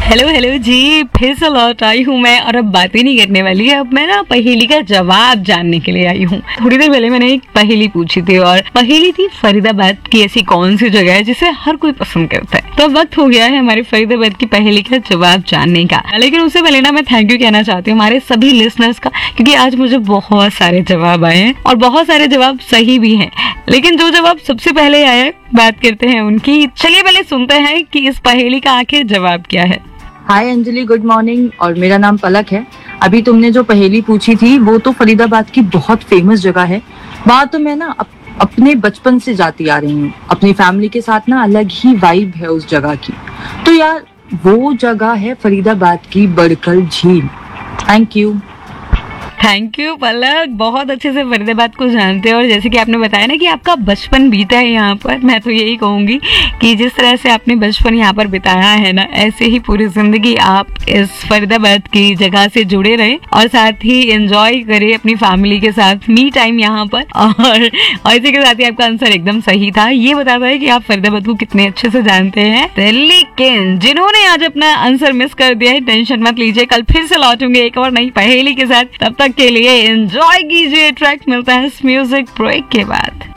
Hello hello जी, फिर से लौट आई हूँ मैं। और अब बातें नहीं करने वाली है, अब मैं ना पहेली का जवाब जानने के लिए आई हूँ। थोड़ी देर पहले मैंने एक पहेली पूछी थी और पहेली थी फरीदाबाद की ऐसी कौन सी जगह है जिसे हर कोई पसंद करता है। तो अब वक्त हो गया है हमारे फरीदाबाद की पहेली का जवाब जानने का। लेकिन उससे पहले ना मैं थैंक यू कहना चाहती हूँ हमारे सभी लिसनर्स का, क्योंकि आज मुझे बहुत सारे जवाब आए हैं और बहुत सारे जवाब सही भी हैं। लेकिन जो जवाब सबसे पहले आया, बात करते हैं उनकी। चलिए पहले सुनते हैं कि इस पहेली का आखिर जवाब क्या है। हाय अंजलि, गुड मॉर्निंग। और मेरा नाम पलक है। अभी तुमने जो पहेली पूछी थी वो तो फरीदाबाद की बहुत फेमस जगह है। वहाँ तो मैं ना अपने बचपन से जाती आ रही हूँ। अपनी फैमिली के साथ ना अलग ही वाइब है उस जगह की। तो यार वो जगह है फरीदाबाद की बड़कल झील। Thank you. थैंक यू पलक, बहुत अच्छे से फरीदाबाद को जानते हो। और जैसे कि आपने बताया ना कि आपका बचपन बीता है यहाँ पर, मैं तो यही कहूंगी कि जिस तरह से आपने बचपन यहाँ पर बिताया है ना, ऐसे ही पूरी जिंदगी आप इस फरीदाबाद की जगह से जुड़े रहे और साथ ही एंजॉय करें अपनी फैमिली के साथ मी टाइम यहाँ पर। और इसी के साथ ही आपका आंसर एकदम सही था। ये बताता है कि आप फरीदाबाद को कितने अच्छे से जानते हैं। लेकिन जिन्होंने आज अपना आंसर मिस कर दिया है, टेंशन मत लीजिए, कल फिर से लौटूंगे एक और नई पहेली के साथ। तब तक के लिए एंजॉय कीजिए। ट्रैक मिलता है इस म्यूजिक ब्रेक के बाद।